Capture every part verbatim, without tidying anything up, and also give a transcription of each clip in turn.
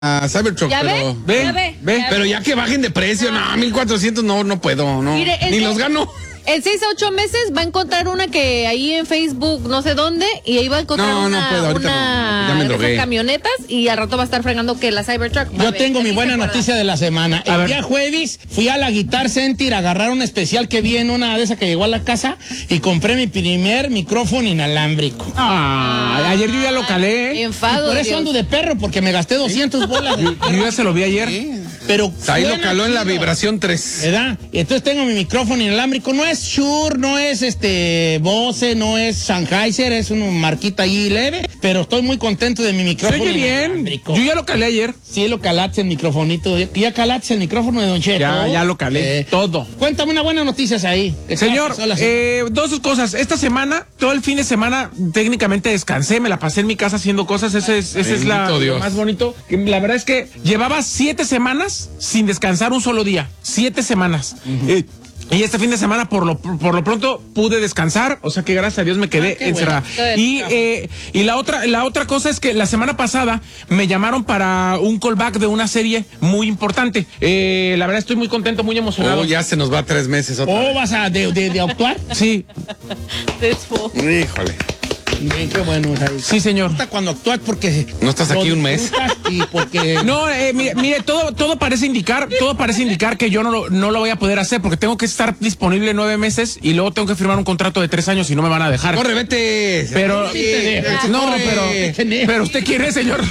a Cybertruck, ¿Ya pero ve? ¿Ya ve? ve, ¿Ya pero ve? ya que bajen de precio, no, mil cuatrocientos no, no puedo, no, Mire, ni el- los gano. En seis a ocho meses va a encontrar una que ahí en Facebook, no sé dónde, y ahí va a encontrar No, no una, puedo, ahorita una no, ya me de esas drogué. camionetas y al rato va a estar fregando que la Cybertruck. Va a Yo ver, tengo ¿de mi qué buena se acuerda? noticia de la semana. A El ver. día jueves fui a la Guitar Center a agarrar un especial que vi en una de esas que llegó a la casa y compré mi primer micrófono inalámbrico. Ah, ayer yo ya lo calé. Enfado. Por eso Dios. ando de perro, porque me gasté doscientos bolas. Yo ya se lo vi ayer. Pero Ahí lo suena caló en la chido, vibración tres. ¿verdad? Y entonces tengo mi micrófono inalámbrico. No es Shure, no es este Bose, no es Sennheiser, es una marquita ahí leve, pero estoy muy contento de mi Se micrófono oye bien. inalámbrico. Yo ya lo calé ayer. Sí, lo calaste el microfonito. ¿Ya calaste el micrófono de Don Cheto? Ya, ya lo calé. Eh, Todo. Cuéntame una buena noticia ahí. Señor, Sola- eh, dos cosas. Esta semana, todo el fin de semana, técnicamente descansé, me la pasé en mi casa haciendo cosas. Ese es, ese es la, Bendito Dios. lo más bonito. Que La verdad es que llevaba siete semanas sin descansar un solo día. Siete semanas. Eh, y este fin de semana, por lo, por lo pronto, pude descansar. O sea que gracias a Dios me quedé Ah, qué encerrada. bueno. Y, eh, y la otra, la otra cosa es que la semana pasada me llamaron para un callback de una serie muy importante. Eh, la verdad estoy muy contento, muy emocionado. Oh, ya se nos va tres meses otra ¿O vez. vas a de, de, de actuar? Sí, Desfo. Híjole. Bien, qué bueno. Jair. sí, señor. Gusta cuando actúas porque... ¿No estás aquí lo un mes? disfrutas Y porque... No, eh, mire, mire, todo, todo parece indicar, todo parece indicar que yo no lo, no lo voy a poder hacer porque tengo que estar disponible nueve meses y luego tengo que firmar un contrato de tres años y no me van a dejar. Corre, vete. Pero, Sí, te dejo. no, Corre. pero, pero usted quién es, señor.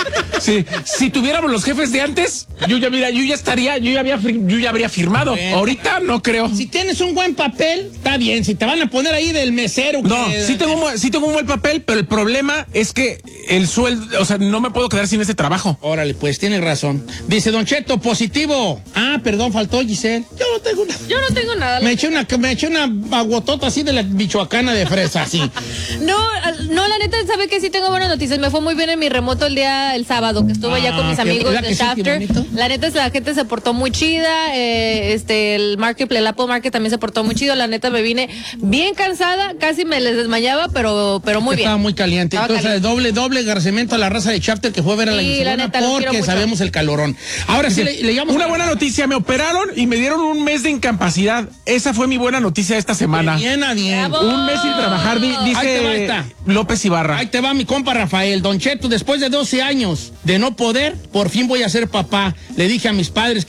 Sí, si tuviéramos los jefes de antes, yo ya, mira, yo ya estaría, yo ya había, fir- yo ya habría firmado. Bueno. Ahorita no creo. Si tienes un buen papel, está bien. Si te van a poner ahí del mesero... No, que- sí tengo, un buen- sí tengo un buen papel, pero el problema es que el sueldo, o sea, no me puedo quedar sin ese trabajo. Órale, pues, tienes razón. Dice Don Cheto, positivo. Ah, perdón, faltó Giselle. Yo no tengo nada. Yo no tengo nada. Me eché una, me eché una aguotota así de la michoacana de fresa, así. No, al- no, la neta, ¿sabe que sí tengo buenas noticias? Me fue muy bien en mi remoto el día, el sábado, que estuve allá Ah, con mis qué- amigos ¿verdad de que sí, qué Shafter. bonito? La neta, la gente se portó muy chida, eh, este, el Marketplace, el Apple Market también se portó muy chido. La neta, me vine bien cansada, casi me les desmayaba, pero, pero muy bien. Estaba muy caliente. Estaba Entonces, caliente. doble, doble agradecimiento a la raza de Chapter que fue a ver a la Sí, la Insulona neta, los quiero porque mucho. sabemos el calorón. Ahora sí, le, le llamamos Una buena noticia, me operaron y me dieron un mes de incapacidad. Esa fue mi buena noticia esta semana. Bien, a bien. Bravo. Un mes sin trabajar, di- Ahí te va dice esta. López Ibarra. Ahí te va mi compa Rafael. Don Cheto, después de doce años de no poder, por fin voy a ser papá. Le dije a mis padres que